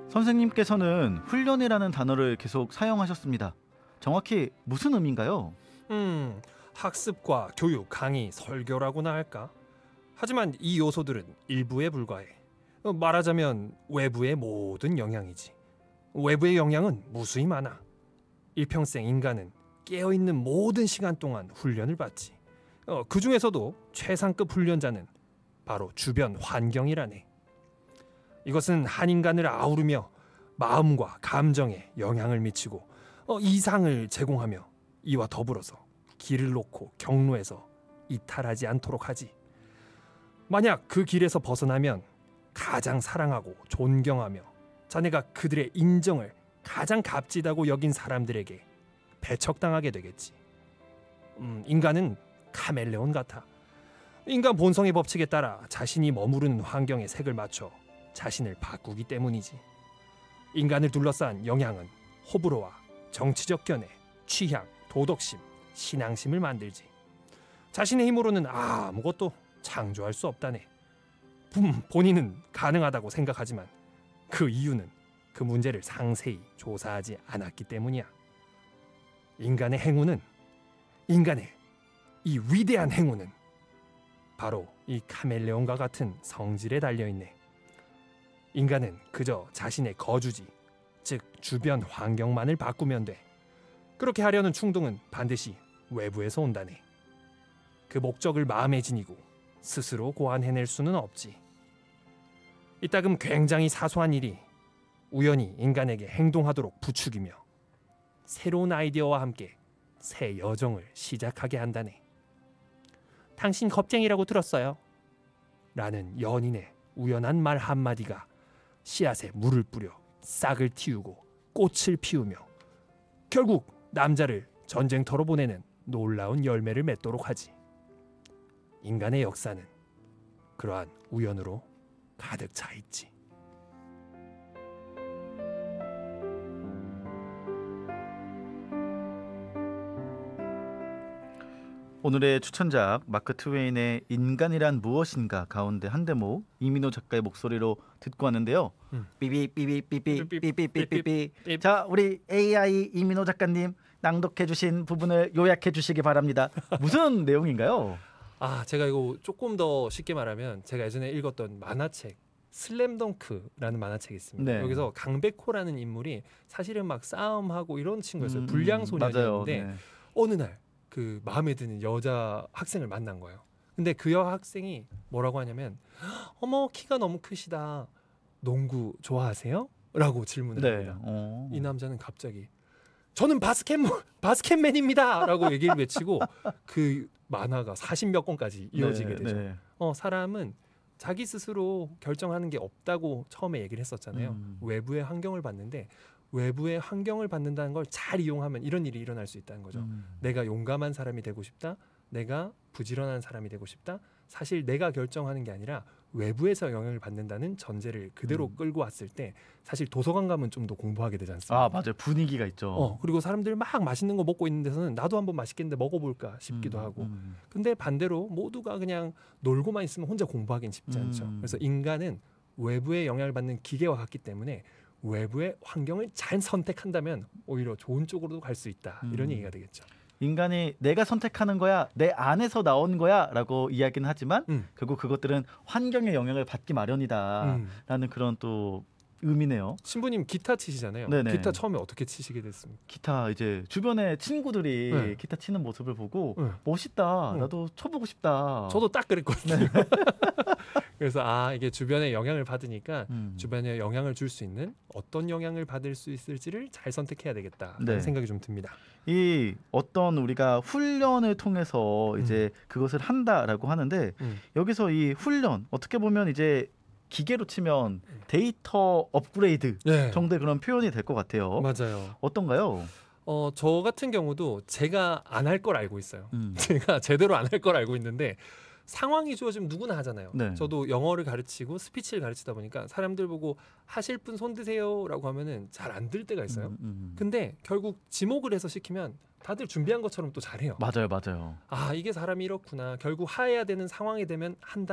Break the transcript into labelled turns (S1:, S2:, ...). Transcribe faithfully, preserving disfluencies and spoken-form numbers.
S1: 선생님께서는 훈련이라는 단어를 계속 사용하셨습니다. 정확히 무슨 의미인가요?
S2: 음, 학습과 교육, 강의, 설교라고나 할까? 하지만 이 요소들은 일부에 불과해. 어, 말하자면 외부의 모든 영향이지. 외부의 영향은 무수히 많아. 일평생 인간은 깨어있는 모든 시간 동안 훈련을 받지. 어, 그 중에서도 최상급 훈련자는 바로 주변 환경이라네. 이것은 한 인간을 아우르며 마음과 감정에 영향을 미치고 어, 이상을 제공하며 이와 더불어서 길을 놓고 경로에서 이탈하지 않도록 하지. 만약 그 길에서 벗어나면 가장 사랑하고 존경하며 자네가 그들의 인정을 가장 값지다고 여긴 사람들에게 배척당하게 되겠지. 음, 인간은 카멜레온 같아. 인간 본성의 법칙에 따라 자신이 머무르는 환경에 색을 맞춰 자신을 바꾸기 때문이지. 인간을 둘러싼 영향은 호불호와 정치적 견해, 취향, 도덕심, 신앙심을 만들지. 자신의 힘으로는 아무것도 창조할 수 없다네. 음, 본인은 가능하다고 생각하지만 그 이유는 그 문제를 상세히 조사하지 않았기 때문이야. 인간의 행운은, 인간의 이 위대한 행운은 바로 이 카멜레온과 같은 성질에 달려있네. 인간은 그저 자신의 거주지, 즉 주변 환경만을 바꾸면 돼. 그렇게 하려는 충동은 반드시 외부에서 온다네. 그 목적을 마음에 지니고 스스로 고안해낼 수는 없지. 이따금 굉장히 사소한 일이 우연히 인간에게 행동하도록 부추기며 새로운 아이디어와 함께 새 여정을 시작하게 한다네. 당신 겁쟁이라고 들었어요. 라는 연인의 우연한 말 한마디가 씨앗에 물을 뿌려 싹을 틔우고 꽃을 피우며 결국 남자를 전쟁터로 보내는 놀라운 열매를 맺도록 하지. 인간의 역사는 그러한 우연으로 가득 차 있지.
S1: 오늘의 추천작 마크 트웨인의 인간이란 무엇인가 가운데 한 대목 이민호 작가의 목소리로 듣고 왔는데요.
S2: 음.
S1: 삐삐삐삐삐삐삐삐삐삐. 자, 우리 에이아이 이민호 작가님 낭독해 주신 부분을 요약해 주시기 바랍니다. 무슨 내용인가요?
S2: 아, 제가 이거 조금 더 쉽게 말하면 제가 예전에 읽었던 만화책 슬램덩크라는 만화책이 있습니다.
S1: 네.
S2: 여기서 강백호라는 인물이 사실은 막 싸움하고 이런 친구였어요.
S1: 음,
S2: 불량 소년이었는데
S1: 맞아요. 네.
S2: 어느 날 그 마음에 드는 여자 학생을 만난 거예요. 근데 그 여학생이 뭐라고 하냐면 어머 키가 너무 크시다. 농구 좋아하세요? 라고 질문을
S1: 네.
S2: 합니다.
S1: 어.
S2: 이 남자는 갑자기 저는 바스켓 바스켓맨입니다. 라고 얘기를 외치고 그 만화가 사십몇 권까지 이어지게
S1: 네,
S2: 되죠.
S1: 네.
S2: 어, 사람은 자기 스스로 결정하는 게 없다고 처음에 얘기를 했었잖아요.
S1: 음.
S2: 외부의 환경을 봤는데 외부의 환경을 받는다는 걸 잘 이용하면 이런 일이 일어날 수 있다는 거죠.
S1: 음.
S2: 내가 용감한 사람이 되고 싶다. 내가 부지런한 사람이 되고 싶다. 사실 내가 결정하는 게 아니라 외부에서 영향을 받는다는 전제를 그대로
S1: 음.
S2: 끌고 왔을 때 사실 도서관 가면 좀 더 공부하게 되지 않습니까?
S1: 아, 맞아요. 분위기가 있죠.
S2: 어, 그리고 사람들 막 맛있는 거 먹고 있는 데서는 나도 한번 맛있겠는데 먹어볼까 싶기도
S1: 음,
S2: 하고.
S1: 음.
S2: 근데 반대로 모두가 그냥 놀고만 있으면 혼자 공부하기는 쉽지 않죠.
S1: 음.
S2: 그래서 인간은 외부의 영향을 받는 기계와 같기 때문에 외부의 환경을 잘 선택한다면 오히려 좋은 쪽으로도 갈 수 있다. 이런
S1: 음.
S2: 얘기가 되겠죠.
S1: 인간이 내가 선택하는 거야, 내 안에서 나온 거야 라고 이야기는 하지만
S2: 음.
S1: 결국 그것들은 환경의 영향을 받기 마련이다
S2: 음.
S1: 라는 그런 또 의미네요.
S2: 신부님 기타 치시잖아요.
S1: 네네.
S2: 기타 처음에 어떻게 치시게 됐습니까?
S1: 기타 이제 주변에 친구들이
S2: 네.
S1: 기타 치는 모습을 보고
S2: 네.
S1: 멋있다,
S2: 어.
S1: 나도 쳐보고 싶다.
S2: 저도 딱 그랬거든요. 그래서 아 이게 주변에 영향을 받으니까
S1: 음.
S2: 주변에 영향을 줄 수 있는 어떤 영향을 받을 수 있을지를 잘 선택해야 되겠다라는
S1: 네.
S2: 생각이 좀 듭니다.
S1: 이 어떤 우리가 훈련을 통해서 이제
S2: 음.
S1: 그것을 한다라고 하는데
S2: 음.
S1: 여기서 이 훈련 어떻게 보면 이제 기계로 치면 데이터 업그레이드
S2: 네.
S1: 정도의 그런 표현이 될 것 같아요.
S2: 맞아요.
S1: 어떤가요?
S2: 어, 저 같은 경우도 제가 안 할 걸 알고 있어요.
S1: 음.
S2: 제가 제대로 안 할 걸 알고 있는데 상황이 주어지면 누구나 하잖아요.
S1: 네.
S2: 저도 영어를 가르치고 스피치를 가르치다 보니까 사람들 보고 하실 분 손 드세요라고 하면은 잘 안 들 때가 있어요.
S1: 음, 음.
S2: 근데 결국 지목을 해서 시키면 다들 준비한 것처럼 또 잘해요.
S1: 맞아요, 맞아요.
S2: 아 이게 사람이 이렇구나. 결국 하해야 되는 상황이 되면 한다.